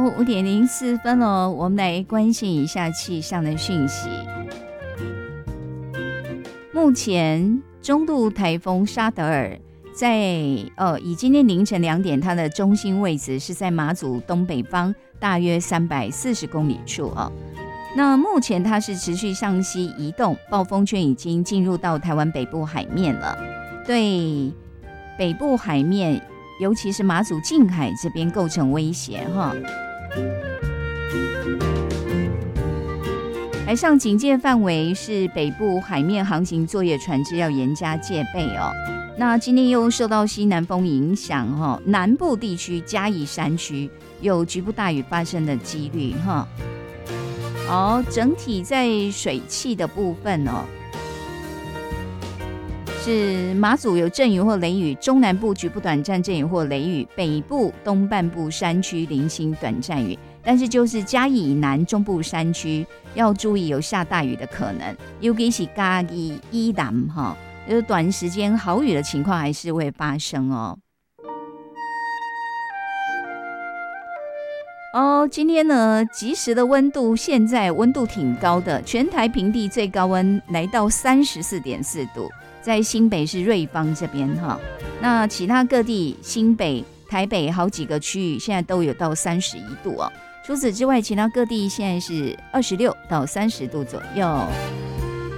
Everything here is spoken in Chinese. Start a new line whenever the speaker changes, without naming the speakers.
5:04哦，我们来关心一下气象的讯息。目前中度台风沙德尔在以今天凌晨2点，它的中心位置是在马祖东北方大约340公里处哦。那目前它是持续向西移动，暴风圈已经进入到台湾北部海面了，对北部海面，尤其是马祖近海这边构成威胁哈。海上警戒范围是北部海面航行作业船只要严加戒备哦。那今天又受到西南风影响哈，南部地区嘉义山区有局部大雨发生的几率哈。整体在水汽的部分哦，是马祖有阵雨或雷雨，中南部局部短暂阵雨或雷雨，北部东半部山区零星短暂雨。但是就是嘉义以南中部山区要注意有下大雨的可能，尤其是嘉义以南哈，就是短时间豪雨的情况还是会发生哦。今天呢，即时的温度现在温度挺高的，全台平地最高温来到34.4度，在新北市瑞芳这边哈，那其他各地新北、台北好几个区域现在都有到31度哦。除此之外，其他各地现在是26到30度左右。